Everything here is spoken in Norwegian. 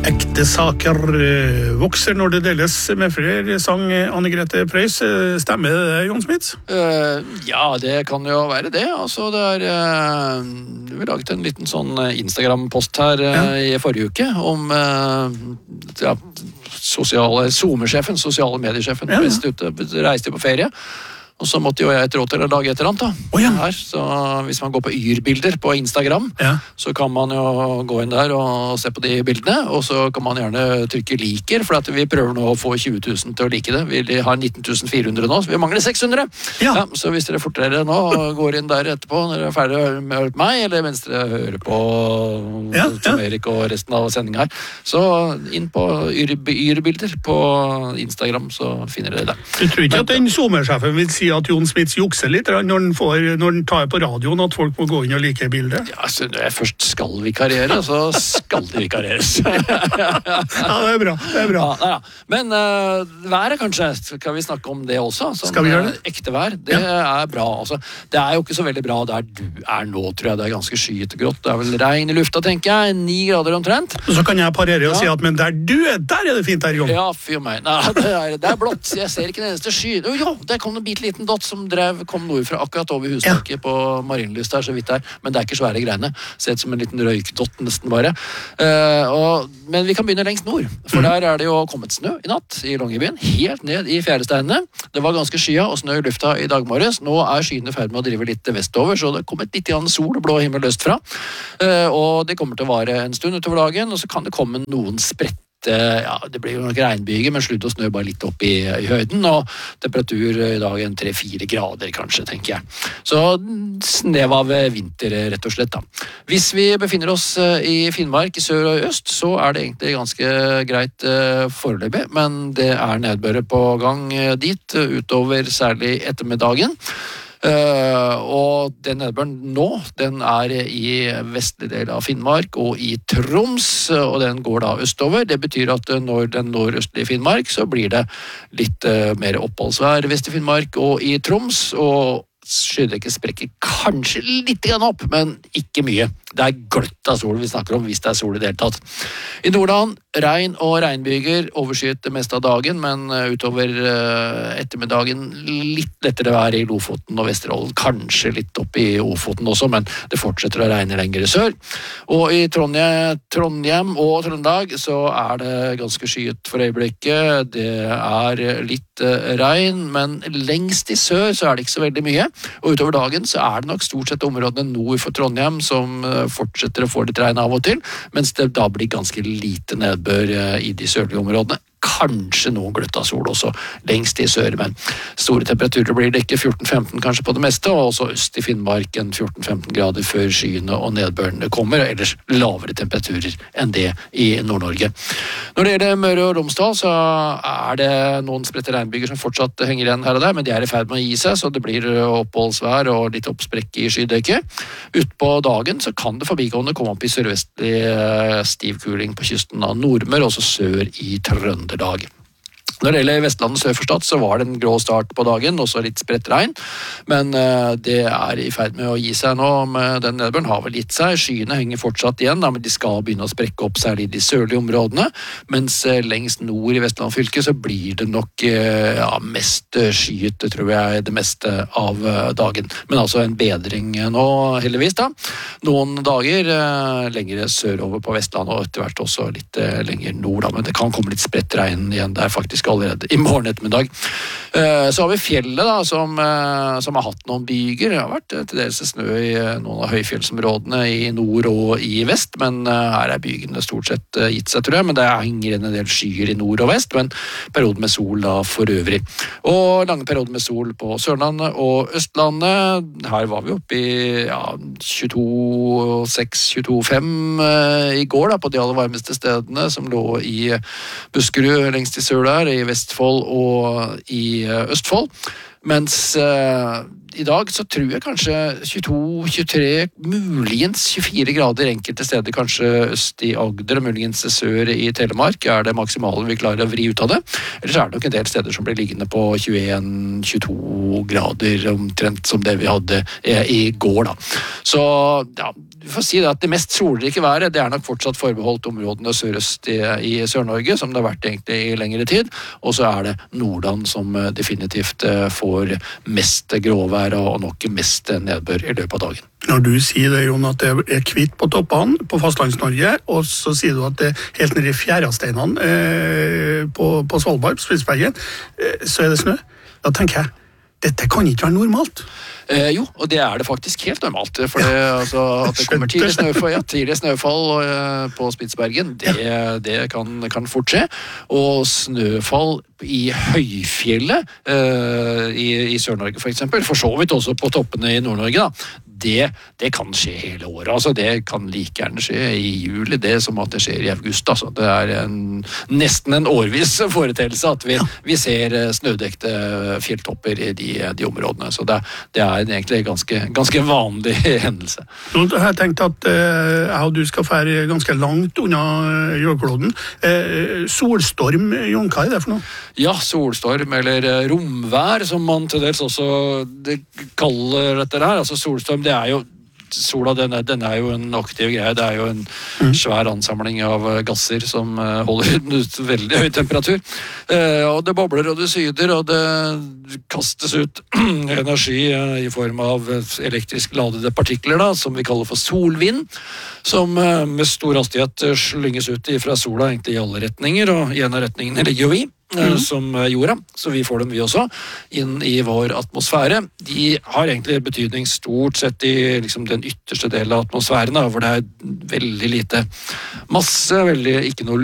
Ekte saker vokser når det deles med flere, sang Anne-Grete Preus. Stemmer det, Jon Smits? Ja, det kan jo være det. Altså, vi laget en liten sånn Instagram-post her i forrige uke om SoMe-sjefen, sosiale mediesjefen, reiste på ferie. Og så måtte jo jeg et råd til å lage et eller annet da. Her, så hvis man går på Yr-bilder på Instagram, så kan man jo gå inn der og se på de bildene, og så kan man gjerne trykke liker, for at vi prøver nå å få 20 000 til å like det. Vi har 19 400 nå, så vi mangler 600. Ja, så hvis dere fortere nå går inn der etterpå, når dere er ferdig med å høre på meg, eller mens dere hører på Tom Erik og resten av sendingen her, så inn på Yr-bilder på Instagram, så finner dere det. Du tror ikke at den SoMe-sjefen vil si at Jon Smits jukser litt når han tar på radioen at folk må gå inn og like bildet? Ja, så når jeg først skal vikarere, så skal det vikareres. Ja, det er bra. Ja. Men været kanskje, skal vi snakke om det også? Skal vi gjøre det? Ekte vær, det er bra. Altså, det er jo ikke så veldig bra der du er nå, tror jeg. Det er ganske skyet og grått. Det er vel regn i lufta, tenker jeg. 9 grader omtrent. Og så kan jeg parere og si at men der du er, der er det fint her, Jon. Ja, fy og meg. Nei, det er blått. Jeg ser ikke den eneste sky. Jo, det kom en bitte liten dott som kom nordfra akkurat over hustaket på Marienlyst der, så vidt der. Men det er ikke svære greiene. Ser ut som en liten røykdott nesten bare. Men vi kan begynne lengst nord. For der er det jo kommet snø i natt i Longyearbyen. Helt ned i fjæresteinene. Det var ganske skya og snø i lufta i dag morges. Nå er skyene i ferd med å drive litt vestover, så det kommer litt sol og blå himmel øst fra. Og det kommer til å vare en stund utover dagen, og så kan det komme noen spredt. Det blir jo nok regnbyger, men slutt å snø bare litt opp i høyden, og temperatur i dag 3-4 grader kanskje, tenker jeg. Så snev av vinter, rett og slett da. Hvis vi befinner oss i Finnmark, i sør og øst, så er det egentlig ganske greit foreløpig, men det er nedbør på gang dit, utover særlig ettermiddagen. Og den nedbøren nå, den er i vestlig del av Finnmark og i Troms, og den går da østover. Det betyr at når den når østlig Finnmark, så blir det litt mer oppholdsvær vest i Finnmark og i Troms, og skydekket sprekker kanskje litt opp, men ikke mye. Det er gløtt av sol vi snakker om, hvis det er sol i det hele tatt. I Nordland, regn og regnbyger, overskyet det meste av dagen, men utover ettermiddagen litt lettere vær i Lofoten og Vesterålen, kanskje litt opp i Ofoten også, men det fortsetter å regne lenger i sør. Og i Trondheim og Trøndelag så er det ganske skyet for øyeblikket. Det er litt regn, men lengst i sør så er det ikke så veldig mye. Og utover dagen så er det nok stort sett områdene nord for Trondheim som fortsetter å få litt regn av og til, mens det da blir ganske lite nedbør i de sørlige områdene. Kanskje noen gløtt av sol også lengst i sør, men store temperaturer blir det ikke, 14-15 kanskje på det meste, og også øst i Finnmark 14-15 grader før skyene og nedbørene kommer, og ellers lavere temperaturer enn det i Nord-Norge. Når det gjelder Møre og Romsdal, så er det noen spredte regnbyger som fortsatt henger igjen her og der, men de er i ferd med å gi seg, så det blir oppholdsvær og litt oppsprekk i skydekket. Ut på dagen så kan det forbigående komme opp i sørvestlig stiv kuling på kysten av Nordmør, også sør i Trøndelag. Når det gjelder Vestlandet sør for Stad, så var det en grå start på dagen, også litt spredt regn, men det er i ferd med å gi seg nå, med den nedbøren har vel gitt seg. Skyene henger fortsatt igjen, men de skal begynne å sprekke opp særlig i de sørlige områdene, mens lengst nord i Vestland fylke så blir det nok mest skyet, tror jeg, det meste av dagen. Men altså en bedring nå, heldigvis da. Noen dager lengre sørover på Vestland, og etter hvert også litt lenger nord da, men det kan komme litt spredt regn igjen der faktisk allerede i morgen ettermiddag. Så har vi fjellet da, som har hatt noen byger. Det har vært til dels snø i noen av høyfjellsområdene i nord og i vest, men her er bygene stort sett gitt seg, tror jeg, men det henger en del skyer i nord og vest, men perioden med sol da for øvrig. Og lange perioder med sol på Sørlandet og Østlandet. Her var vi oppe i 22,6-22,5 i går da, på de aller varmeste stedene som lå i Buskerud lengst i sør der, i Vestfold og i Østfold. Mens i dag så tror jeg kanskje 22, 23, muligens 24 grader enkelte steder, kanskje øst i Agder og muligens sør i Telemark, det maksimale vi klarer å vri ut av det. Ellers det nok en del steder som blir liggende på 21-22 grader, omtrent som det vi hadde i går da. Så ja, vi får si at det mest solrike været, det nok fortsatt forbeholdt områdene sørøst i Sør-Norge, som det har vært egentlig i lengre tid, og så det Nordland som definitivt får mest gråvær og nok mest nedbør i løpet av dagen. Når du sier det, Jon, at det kvitt på toppene på Fastlands-Norge, og så sier du at det helt nede i fjæresteinene på Svalbard, på Spitsbergen, så det snø. Da tenker jeg, dette kan ikke være normalt. Jo, og det det faktisk helt normalt, for det, altså, at det kommer tidlig snøfall på Spitsbergen, det kan fort skje, og snøfall i høyfjellet i Sør-Norge for eksempel, for så vidt også på toppene i Nord-Norge da, det kan skje hele året, altså det kan like gjerne skje i juli, det som at det skjer i august, altså det nesten en årvis foreteelse at vi ser snødekte fjelltopper i de områdene, så det egentlig ganske vanlig hendelse. Nå har jeg tenkt at jeg og du skal fære ganske langt unna jordkloden. Solstorm, Jon, hva det for noe? Ja, solstorm eller romvær, som man til dels også kaller dette her. Altså solstorm, det jo sola, den jo en aktiv greie. Det jo en svær ansamling av gasser som holder ut veldig høy temperatur. Og det bobler og det syder, og det kastes ut energi i form av elektrisk ladede partikler, da, som vi kaller for solvind, som med stor hastighet slynges ut fra sola egentlig i alle retninger, og i en av retningene ligger jo vi. Som jorda, så vi får dem vi også inn i vår atmosfære. De har egentlig betydning stort sett i liksom, den ytterste delen av atmosfæren, da, hvor det veldig lite masse, ikke noe